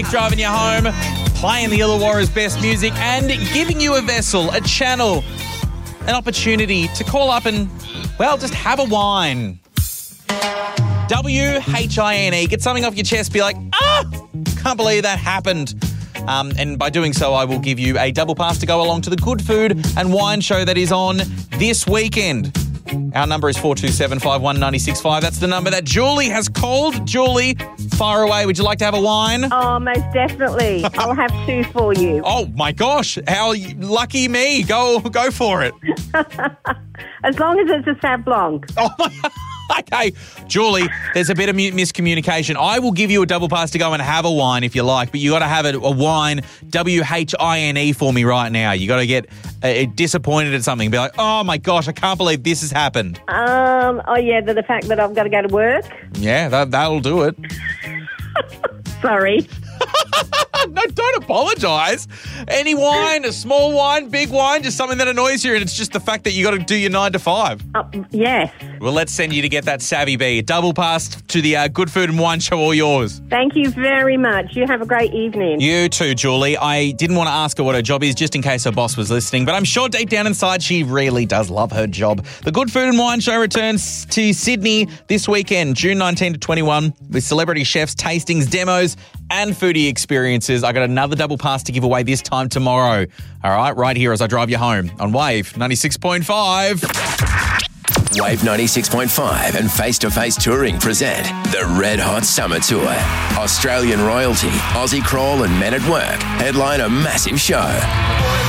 Driving you home, playing the Illawarra's best music and giving you a vessel, a channel, an opportunity to call up and, well, just have a wine. WHINE. Get something off your chest. Be like, can't believe that happened. And by doing so, I will give you a double pass to go along to the Good Food and Wine show that is on this weekend. Our number is 427 51965. That's the number that Julie has called. Julie, fire away. Would you like to have a wine? Oh, most definitely. I'll have two for you. Oh, my gosh. How lucky me. Go for it. As long as it's a Sauv Blanc. Oh, my God. Okay, Julie, there's a bit of miscommunication. I will give you a double pass to go and have a wine if you like, but you got to have a wine, WHINE, for me right now. You got to get disappointed at something. Be like, oh my gosh, I can't believe this has happened. The fact that I've got to go to work. Yeah, that'll do it. Sorry. No, don't apologise. Any wine, a small wine, big wine, just something that annoys you, and it's just the fact that you got to do your 9 to 5. Yes. Well, let's send you to get that Savvy Bee. Double pass to the Good Food and Wine show, all yours. Thank you very much. You have a great evening. You too, Julie. I didn't want to ask her what her job is just in case her boss was listening, but I'm sure deep down inside she really does love her job. The Good Food and Wine show returns to Sydney this weekend, June 19 to 21, with celebrity chefs, tastings, demos, and foodie experiences. I got another double pass to give away this time tomorrow. All right here as I drive you home on Wave 96.5. Wave 96.5 and Face to Face Touring present the Red Hot Summer Tour. Australian royalty, Aussie Crawl and Men at Work headline a massive show.